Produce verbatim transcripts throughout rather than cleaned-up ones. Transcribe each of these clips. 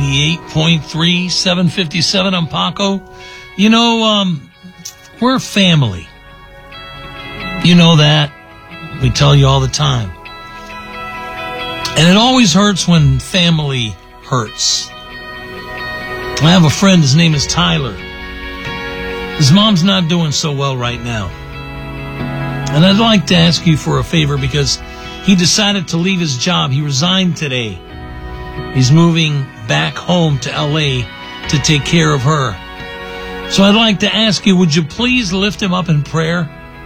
eighty-eight point three, seven fifty-seven. I'm Paco. You know, um, we're family. You know that. We tell you all the time. And it always hurts when family hurts. I have a friend, his name is Tyler. His mom's not doing so well right now. And I'd like to ask you for a favor because he decided to leave his job. He resigned today. He's moving back home to L A to take care of her. So I'd like to ask you, would you please lift him up in prayer?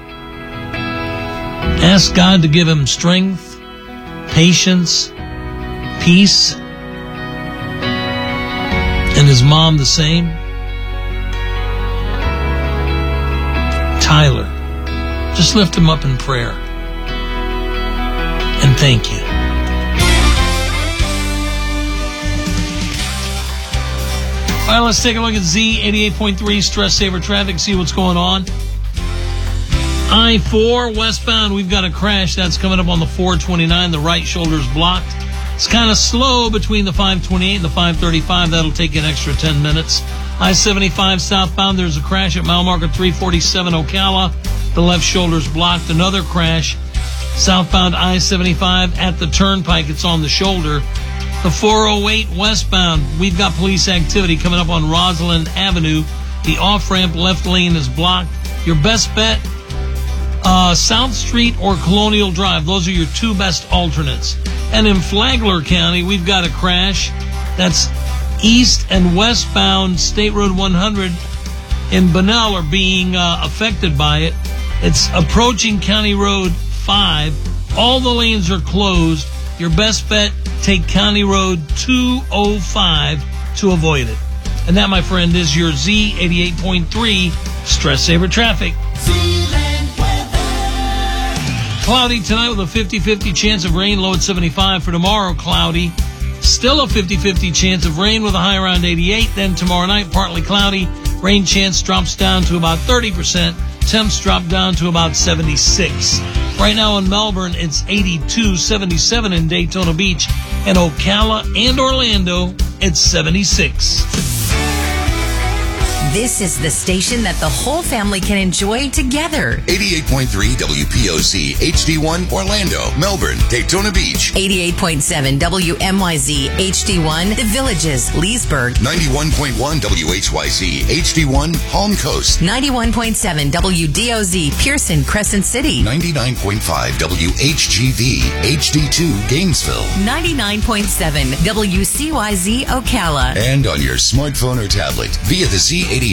Ask God to give him strength, patience, peace, and his mom the same. Tyler, just lift him up in prayer. And thank you. All right, let's take a look at Z eighty-eight point three Stress Saver Traffic, see what's going on. I four westbound, we've got a crash that's coming up on the four twenty-nine. The right shoulder's blocked. It's kind of slow between the five twenty-eight and the five thirty-five. That'll take an extra ten minutes. I seventy-five southbound, there's a crash at mile marker three forty-seven Ocala. The left shoulder's blocked. Another crash southbound I seventy-five at the turnpike. It's on the shoulder. The four oh eight westbound, we've got police activity coming up on Roslyn Avenue. The off-ramp left lane is blocked. Your best bet, uh, South Street or Colonial Drive. Those are your two best alternates. And in Flagler County, we've got a crash. That's east and westbound State Road one hundred in Bunnell are being uh, affected by it. It's approaching County Road five. All the lanes are closed. Your best bet, take County Road two oh five to avoid it. And that, my friend, is your Z eighty-eight point three Stress Saver Traffic. Cloudy tonight with a fifty-fifty chance of rain, low at seventy-five. For tomorrow, cloudy. Still a fifty-fifty chance of rain with a high around eighty-eight. Then tomorrow night, partly cloudy. Rain chance drops down to about thirty percent. Temps drop down to about seventy-six. Right now in Melbourne, it's eighty-two, seventy-seven in Daytona Beach. And Ocala and Orlando, it's seventy-six. This is the station that the whole family can enjoy together. eighty-eight point three W P O C H D one Orlando, Melbourne, Daytona Beach. eighty-eight point seven W M Y Z H D one The Villages, Leesburg. ninety-one point one W H Y Z H D one Palm Coast. ninety-one point seven W D O Z Pearson, Crescent City. ninety-nine point five W H G V H D two Gainesville. ninety-nine point seven W C Y Z Ocala. And on your smartphone or tablet via the Z eighty-eight